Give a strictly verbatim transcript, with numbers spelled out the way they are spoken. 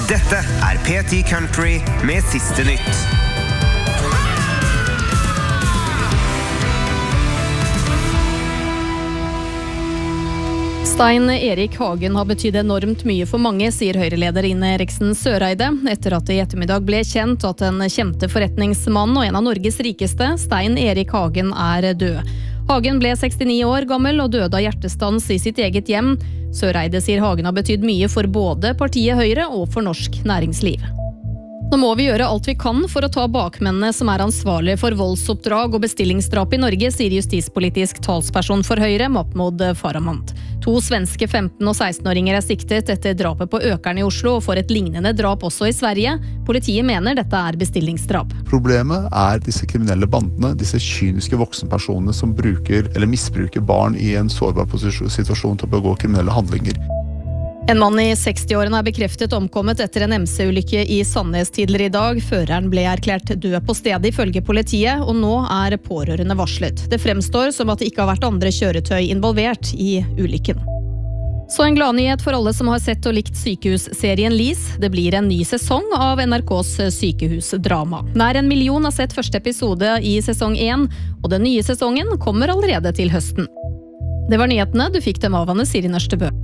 Dette er P ti Country med siste nytt. Stein Erik Hagen har betydd enormt mye for mange, sier Høyre-leder Ine Eriksen Søreide, etter at det i ettermiddag ble kjent at den kjente forretningsmannen og en av Norges rikeste, Stein Erik Hagen, er død. Hagen ble sekstini år gammel og døde av hjertestans i sitt eget hjem. Søreide sier Hagen har betydd mye for både partiet Høyre og for norsk næringsliv. Nå må vi gjøre alt vi kan for å ta bakmennene som er ansvarlige for voldsoppdrag og bestillingsdrap i Norge, sier justispolitisk talsperson for Høyre, Mahmoud Farahmand. To svenske femten- og seksten-åringer er siktet etter drapet på Økern i Oslo og for et lignende drap også i Sverige. Politiet mener dette er bestillingsdrap. Problemet er disse kriminelle bandene, disse kyniske voksenpersonene som bruker eller misbruker barn i en sårbar situasjon til å begå kriminelle handlinger. En mann i seksti-årene er bekreftet omkommet etter en M C-ulykke i Sandnes tidligere i dag. Føreren ble erklært død på stedet ifølge politiet, og nå er pårørende varslet. Det fremstår som at det ikke har vært andre kjøretøy involvert i ulykken. Så en gladnyhet for alle som har sett og likt sykehusserien Lis. Det blir en ny sesong av N R K's sykehusdrama. Nær en million har sett første episode i sesong én, og den nye sesongen kommer allerede til høsten. Det var nyhetene, du fikk dem av Anne Siri Nørstebø.